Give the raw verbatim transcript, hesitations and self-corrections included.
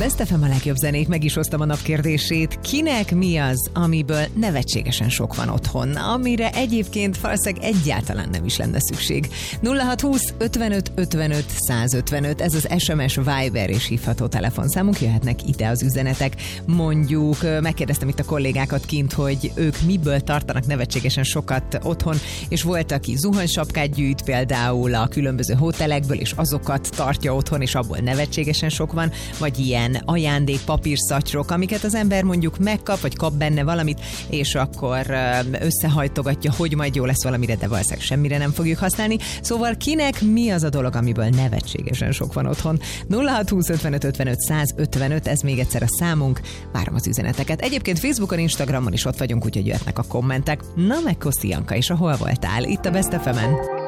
Best ef em a legjobb zenék, meg is hoztam a nap kérdését. Kinek mi az, amiből nevetségesen sok van otthon, amire egyébként valószínűleg egyáltalán nem is lenne szükség? nulla hat húsz ötvenöt ötvenöt százötvenöt, ez az es em es, Viber és hívható telefonszámunk, jöhetnek ide az üzenetek. Mondjuk megkérdeztem itt a kollégákat kint, hogy ők miből tartanak nevetségesen sokat otthon, és volt, aki zuhanysapkát gyűjt például a különböző hotelekből, és azokat tartja otthon, és abból nevetségesen sok van, vagy ilyen ajándék papírszatyrok, amiket az ember mondjuk megkap, vagy kap benne valamit, és akkor összehajtogatja, hogy majd jó lesz valamire, de valószínűleg semmire nem fogjuk használni. Szóval kinek mi az a dolog, amiből nevetségesen sok van otthon? nulla hat húsz ötvenöt ötvenöt százötvenöt, ez még egyszer a számunk. Várom az üzeneteket. Egyébként Facebookon, Instagramon is ott vagyunk, úgyhogy jöhetnek a kommentek. Na meg Koszi Janka is, a hol voltál? Itt a Best ef emen.